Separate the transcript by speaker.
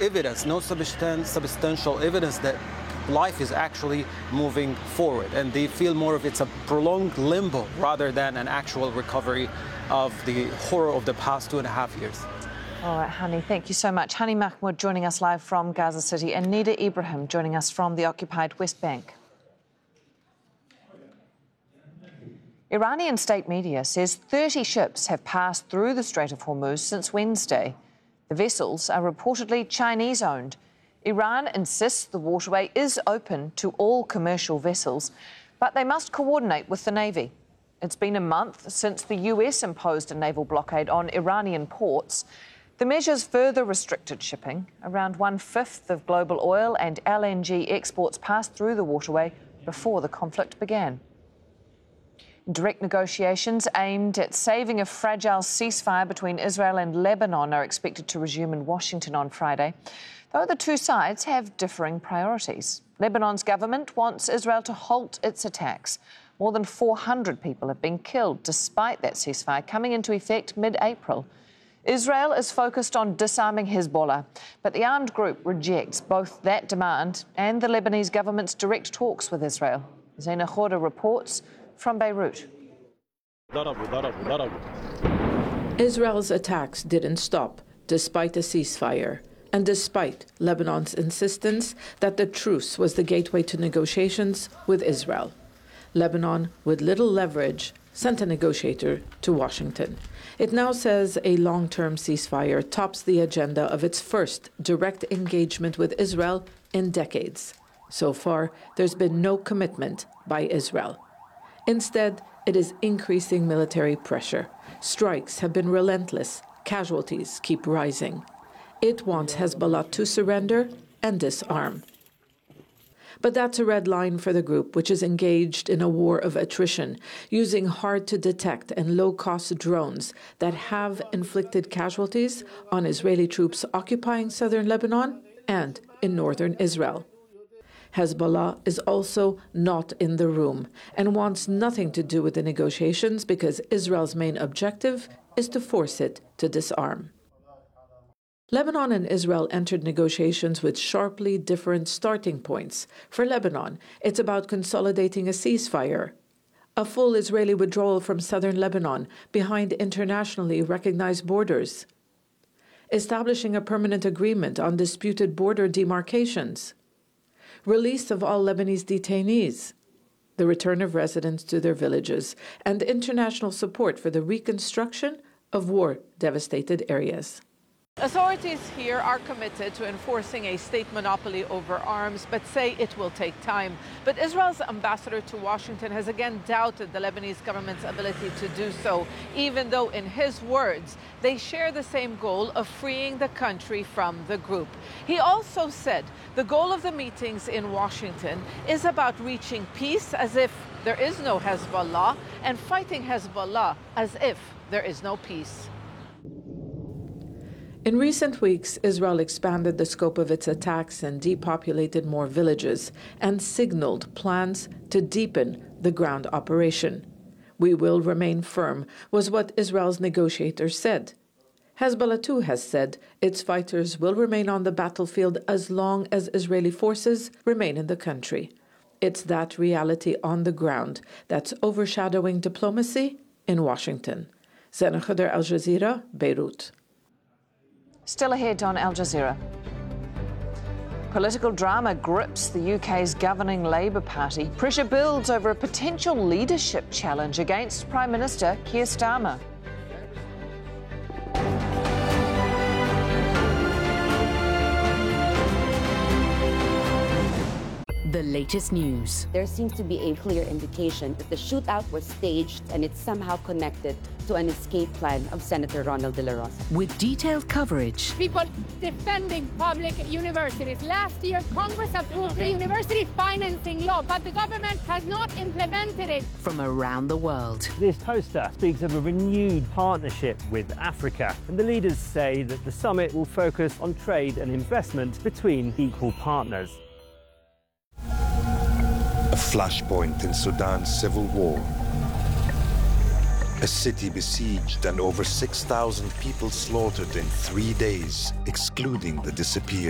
Speaker 1: evidence, no substantial evidence that life is actually moving forward, and they feel more of it's a prolonged limbo rather than an actual recovery of the horror of the past 2.5 years.
Speaker 2: All right, Hani, thank you so much. Hani Mahmoud joining us live from Gaza City, and Nida Ibrahim joining us from the occupied West Bank. Iranian state media says 30 ships have passed through the Strait of Hormuz since Wednesday. The vessels are reportedly Chinese-owned. Iran insists the waterway is open to all commercial vessels, but they must coordinate with the Navy. It's been a month since the US imposed a naval blockade on Iranian ports. The measures further restricted shipping. Around 1/5 of global oil and LNG exports passed through the waterway before the conflict began. Direct negotiations aimed at saving a fragile ceasefire between Israel and Lebanon are expected to resume in Washington on Friday, though the two sides have differing priorities. Lebanon's government wants Israel to halt its attacks. More than 400 people have been killed despite that ceasefire coming into effect mid-April. Israel is focused on disarming Hezbollah, but the armed group rejects both that demand and the Lebanese government's direct talks with Israel. Zaina Khoda reports from Beirut.
Speaker 3: Israel's attacks didn't stop, despite a ceasefire, and despite Lebanon's insistence that the truce was the gateway to negotiations with Israel. Lebanon, with little leverage, sent a negotiator to Washington. It now says a long-term ceasefire tops the agenda of its first direct engagement with Israel in decades. So far, there's been no commitment by Israel. Instead, it is increasing military pressure. Strikes have been relentless. Casualties keep rising. It wants Hezbollah to surrender and disarm. But that's a red line for the group, which is engaged in a war of attrition, using hard-to-detect and low-cost drones that have inflicted casualties on Israeli troops occupying southern Lebanon and in northern Israel. Hezbollah is also not in the room and wants nothing to do with the negotiations because Israel's main objective is to force it to disarm. Lebanon and Israel entered negotiations with sharply different starting points. For Lebanon, it's about consolidating a ceasefire, a full Israeli withdrawal from southern Lebanon behind internationally recognized borders, establishing a permanent agreement on disputed border demarcations, release of all Lebanese detainees, the return of residents to their villages, and international support for the reconstruction of war-devastated areas.
Speaker 4: Authorities here are committed to enforcing a state monopoly over arms, but say it will take time. But Israel's ambassador to Washington has again doubted the Lebanese government's ability to do so, even though, in his words, they share the same goal of freeing the country from the group. He also said the goal of the meetings in Washington is about reaching peace as if there is no Hezbollah and fighting Hezbollah as if there is no peace.
Speaker 3: In recent weeks, Israel expanded the scope of its attacks and depopulated more villages and signaled plans to deepen the ground operation. "We will remain firm," was what Israel's negotiators said. Hezbollah too has said its fighters will remain on the battlefield as long as Israeli forces remain in the country. It's that reality on the ground that's overshadowing diplomacy in Washington. Zaina Khoda, Al Jazeera, Beirut.
Speaker 2: Still ahead on Al Jazeera. Political drama grips the UK's governing Labour Party. Pressure builds over a potential leadership challenge against Prime Minister Keir Starmer.
Speaker 5: The latest news.
Speaker 6: There seems to be a clear indication that the shootout was staged and it's somehow connected to an escape plan of Senator Ronald De La Rosa.
Speaker 5: With detailed coverage.
Speaker 7: People defending public universities. Last year, Congress approved the university financing law, but the government has not implemented it.
Speaker 5: From around the world.
Speaker 8: This poster speaks of a renewed partnership with Africa, and the leaders say that the summit will focus on trade and investment between equal partners.
Speaker 9: A flashpoint in Sudan's civil war. A city besieged and over 6,000 people slaughtered in 3 days, excluding the disappeared.